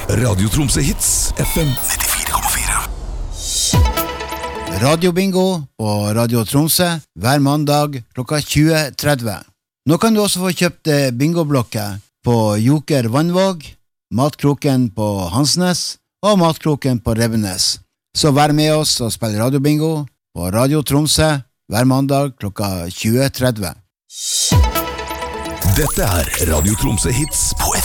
Radio Tromsø Hits, FM 94,4. Radio Bingo på Radio Tromsø hver mandag klokka 20:30. Nå kan du også få kjøpt bingoblokker på Joker Vannvåg, Matkroken på Hansnes og Matkroken på Rebbenes. Så vær med oss og spill Radio Bingo på Radio Tromsø hver mandag klokka 20:30. Dette Radio Tromsø Hits på